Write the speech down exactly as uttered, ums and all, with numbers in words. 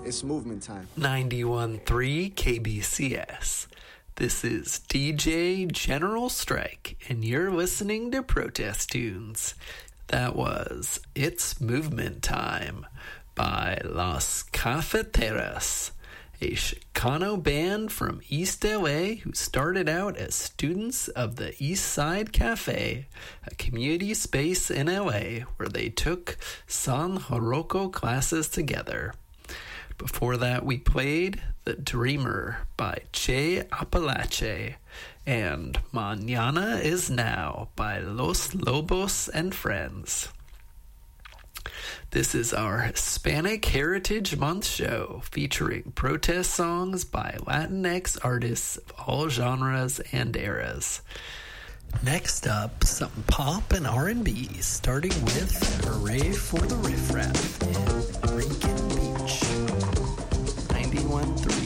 It's movement time. ninety-one point three K B C S. This is D J General Strike, and you're listening to Protest Tunes. That was It's Movement Time by Las Cafeteras, a Chicano band from East L A who started out as students of the East Side Cafe, a community space in L A where they took San Joroco classes together. Before that, we played The Dreamer by Che Apalache and Mañana is Now by Los Lobos and Friends. This is our Hispanic Heritage Month show featuring protest songs by Latinx artists of all genres and eras. Next up, some pop and R and B, starting with Hooray for the Riff Raff and Rican Beach. ninety-one point three